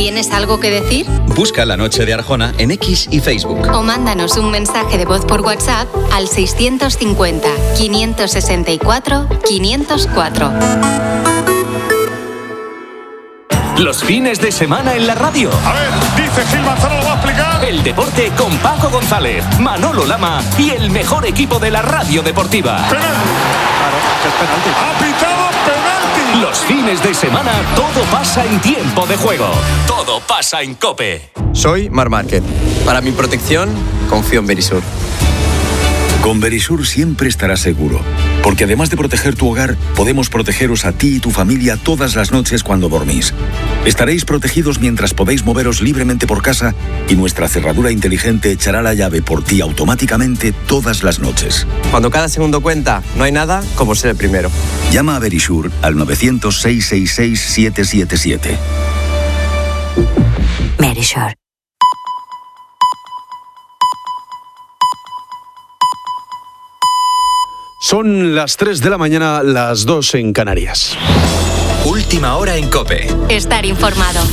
¿Tienes algo que decir? Busca La Noche de Arjona en X y Facebook. O mándanos un mensaje de voz por WhatsApp al 650 564 504. Los fines de semana en la radio. A ver, dice Gil Manzano, lo va a explicar. El deporte con Paco González, Manolo Lama y el mejor equipo de la radio deportiva. Penalti. Claro, es penalti. Ha pitado penalti. Los fines de semana todo pasa en tiempo de juego. Todo pasa en COPE. Soy Marc Márquez. Para mi protección, confío en Verisur. Con Verisur siempre estarás seguro, porque además de proteger tu hogar, podemos protegeros a ti y tu familia todas las noches cuando dormís. Estaréis protegidos mientras podéis moveros libremente por casa y nuestra cerradura inteligente echará la llave por ti automáticamente todas las noches. Cuando cada segundo cuenta, no hay nada como ser el primero. Llama a Verisur al 900-666-777. Verisur. Son las 3 de la mañana, las 2 en Canarias. Última hora en COPE. Estar informado.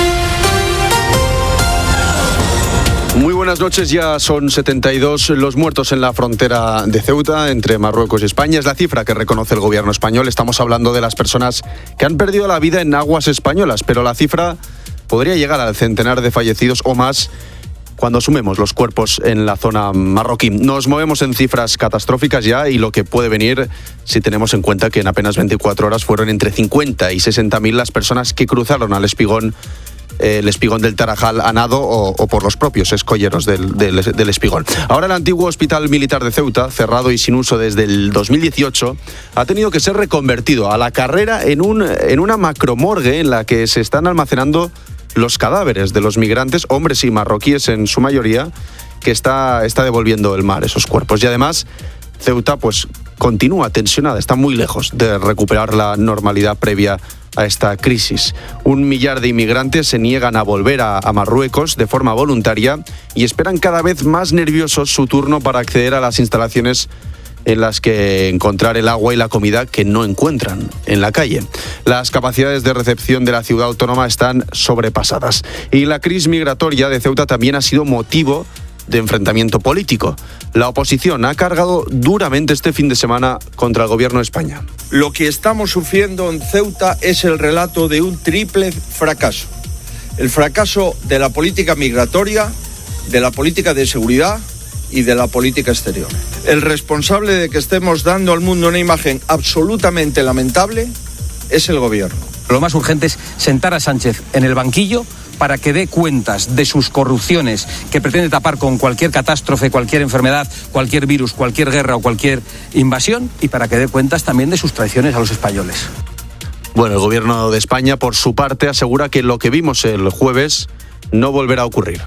Muy buenas noches, ya son 72 los muertos en la frontera de Ceuta entre Marruecos y España. Es la cifra que reconoce el gobierno español. Estamos hablando de las personas que han perdido la vida en aguas españolas, pero la cifra podría llegar al centenar de fallecidos o más cuando sumemos los cuerpos en la zona marroquí. Nos movemos en cifras catastróficas ya, y lo que puede venir si tenemos en cuenta que en apenas 24 horas fueron entre 50 y 60.000 las personas que cruzaron al espigón, el espigón del Tarajal a nado o por los propios escolleros del espigón. Ahora el antiguo hospital militar de Ceuta, cerrado y sin uso desde el 2018, ha tenido que ser reconvertido a la carrera en una macromorgue en la que se están almacenando los cadáveres de los migrantes, hombres y marroquíes en su mayoría, que está devolviendo el mar esos cuerpos. Y además, Ceuta pues continúa tensionada, está muy lejos de recuperar la normalidad previa a esta crisis. 1 millar de inmigrantes se niegan a volver a Marruecos de forma voluntaria y esperan cada vez más nerviosos su turno para acceder a las instalaciones en las que encontrar el agua y la comida que no encuentran en la calle. Las capacidades de recepción de la ciudad autónoma están sobrepasadas. Y la crisis migratoria de Ceuta también ha sido motivo de enfrentamiento político. La oposición ha cargado duramente este fin de semana contra el gobierno de España. Lo que estamos sufriendo en Ceuta es el relato de un triple fracaso. El fracaso de la política migratoria, de la política de seguridad y de la política exterior. El responsable de que estemos dando al mundo una imagen absolutamente lamentable es el gobierno. Lo más urgente es sentar a Sánchez en el banquillo para que dé cuentas de sus corrupciones que pretende tapar con cualquier catástrofe, cualquier enfermedad, cualquier virus, cualquier guerra o cualquier invasión, y para que dé cuentas también de sus traiciones a los españoles. Bueno, el gobierno de España, por su parte, asegura que lo que vimos el jueves no volverá a ocurrir.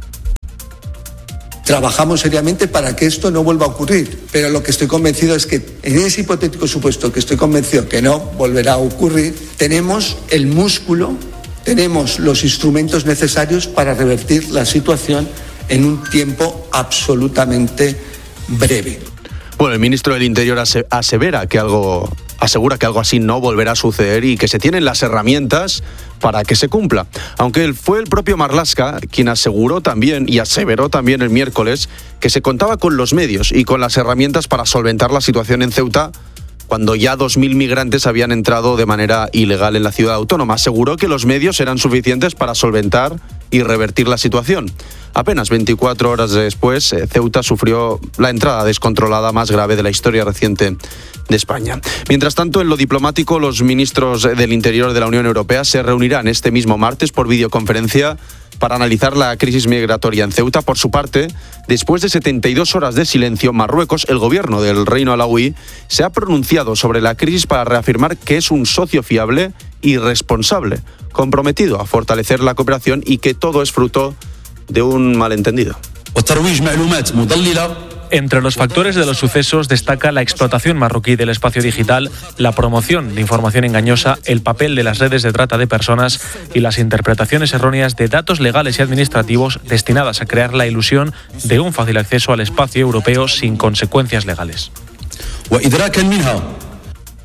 Trabajamos seriamente para que esto no vuelva a ocurrir, pero lo que estoy convencido es que en ese hipotético supuesto que estoy convencido que no volverá a ocurrir, tenemos el músculo, tenemos los instrumentos necesarios para revertir la situación en un tiempo absolutamente breve. Bueno, el ministro del Interior asegura que algo así no volverá a suceder y que se tienen las herramientas para que se cumpla. Aunque fue el propio Marlaska quien aseguró también y aseveró también el miércoles que se contaba con los medios y con las herramientas para solventar la situación en Ceuta cuando ya 2.000 migrantes habían entrado de manera ilegal en la ciudad autónoma. Aseguró que los medios eran suficientes para solventar y revertir la situación. Apenas 24 horas después, Ceuta sufrió la entrada descontrolada más grave de la historia reciente de España. Mientras tanto, en lo diplomático, los ministros del Interior de la Unión Europea se reunirán este mismo martes por videoconferencia para analizar la crisis migratoria en Ceuta. Por su parte, después de 72 horas de silencio, Marruecos, el gobierno del Reino Alauí, se ha pronunciado sobre la crisis para reafirmar que es un socio fiable y responsable, comprometido a fortalecer la cooperación y que todo es fruto de un malentendido. Entre los factores de los sucesos destaca la explotación marroquí del espacio digital, la promoción de información engañosa, el papel de las redes de trata de personas y las interpretaciones erróneas de datos legales y administrativos destinadas a crear la ilusión de un fácil acceso al espacio europeo sin consecuencias legales.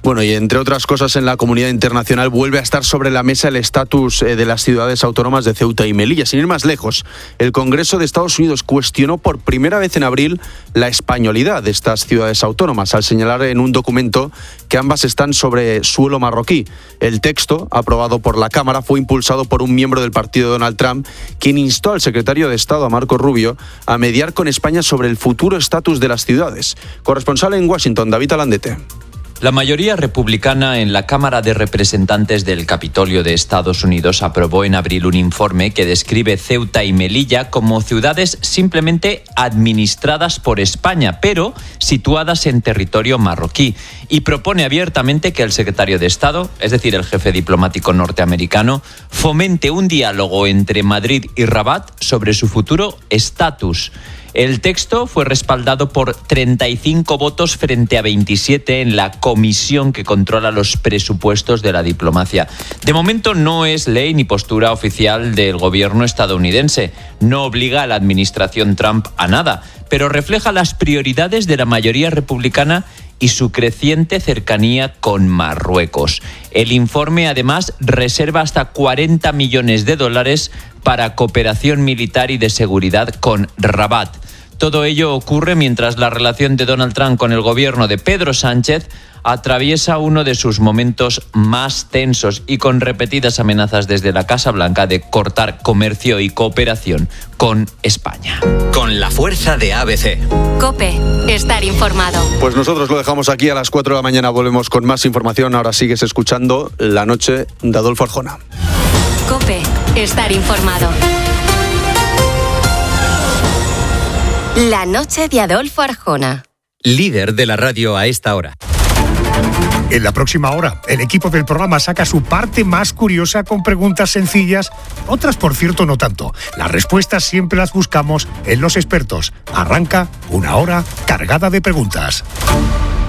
Bueno, y entre otras cosas, en la comunidad internacional vuelve a estar sobre la mesa el estatus de las ciudades autónomas de Ceuta y Melilla. Sin ir más lejos, el Congreso de Estados Unidos cuestionó por primera vez en abril la españolidad de estas ciudades autónomas, al señalar en un documento que ambas están sobre suelo marroquí. El texto, aprobado por la Cámara, fue impulsado por un miembro del partido de Donald Trump, quien instó al secretario de Estado, a Marco Rubio, a mediar con España sobre el futuro estatus de las ciudades. Corresponsal en Washington, David Alandete. La mayoría republicana en la Cámara de Representantes del Capitolio de Estados Unidos aprobó en abril un informe que describe Ceuta y Melilla como ciudades simplemente administradas por España, pero situadas en territorio marroquí, y propone abiertamente que el secretario de Estado, es decir, el jefe diplomático norteamericano, fomente un diálogo entre Madrid y Rabat sobre su futuro estatus. El texto fue respaldado por 35 votos frente a 27 en la comisión que controla los presupuestos de la diplomacia. De momento no es ley ni postura oficial del gobierno estadounidense. No obliga a la administración Trump a nada, pero refleja las prioridades de la mayoría republicana y su creciente cercanía con Marruecos. El informe, además, reserva hasta $40 millones para cooperación militar y de seguridad con Rabat. Todo ello ocurre mientras la relación de Donald Trump con el gobierno de Pedro Sánchez atraviesa uno de sus momentos más tensos y con repetidas amenazas desde la Casa Blanca de cortar comercio y cooperación con España. Con la fuerza de ABC. COPE, estar informado. Pues nosotros lo dejamos aquí, a las 4 de la mañana volvemos con más información. Ahora sigues escuchando La Noche de Adolfo Arjona. COPE, estar informado. La Noche de Adolfo Arjona. Líder de la radio a esta hora. En la próxima hora, el equipo del programa saca su parte más curiosa con preguntas sencillas, otras por cierto no tanto. Las respuestas siempre las buscamos en los expertos. Arranca una hora cargada de preguntas.